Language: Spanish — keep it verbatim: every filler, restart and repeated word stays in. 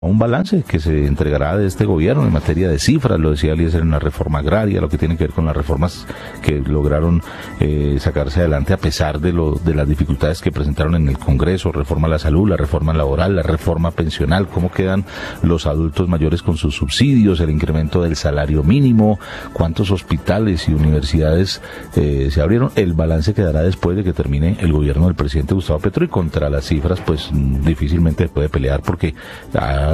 un balance que se entregará de este gobierno en materia de cifras, lo decía Eliezer, en la reforma agraria, lo que tiene que ver con las reformas que lograron eh, sacarse adelante a pesar de, lo, de las dificultades que presentaron en el Congreso, reforma a la salud, la reforma laboral, la reforma pensional, cómo quedan los adultos mayores con sus subsidios, el incremento del salario mínimo, cuántos hospitales y universidades eh, se abrieron. El balance quedará después de que termine el gobierno del presidente Gustavo Petro, y contra las cifras pues difícilmente puede pelear porque ha